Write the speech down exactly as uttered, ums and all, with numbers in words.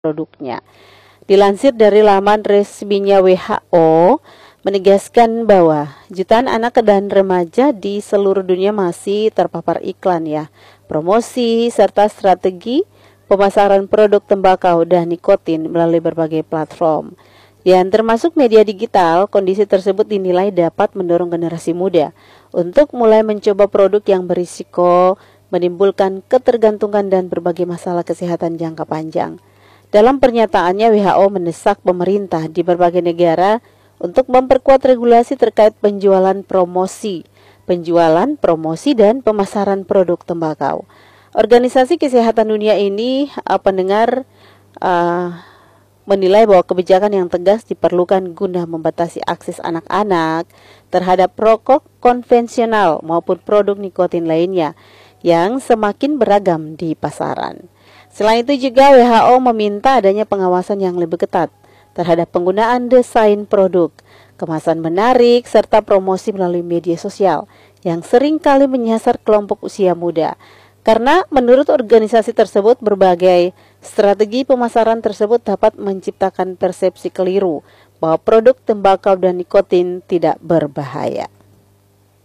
produknya. Dilansir dari laman resminya W H O, menegaskan bahwa jutaan anak dan remaja di seluruh dunia masih terpapar iklan ya, promosi, serta strategi pemasaran produk tembakau dan nikotin melalui berbagai platform. Yang termasuk media digital, kondisi tersebut dinilai dapat mendorong generasi muda untuk mulai mencoba produk yang berisiko menimbulkan ketergantungan dan berbagai masalah kesehatan jangka panjang. Dalam pernyataannya, W H O mendesak pemerintah di berbagai negara untuk memperkuat regulasi terkait penjualan promosi, penjualan, promosi, dan pemasaran produk tembakau. Organisasi Kesehatan Dunia ini uh, pendengar uh, menilai bahwa kebijakan yang tegas diperlukan guna membatasi akses anak-anak terhadap rokok konvensional maupun produk nikotin lainnya yang semakin beragam di pasaran. Selain itu juga W H O meminta adanya pengawasan yang lebih ketat terhadap penggunaan desain produk, kemasan menarik, serta promosi melalui media sosial yang sering kali menyasar kelompok usia muda. Karena menurut organisasi tersebut berbagai strategi pemasaran tersebut dapat menciptakan persepsi keliru bahwa produk tembakau dan nikotin tidak berbahaya.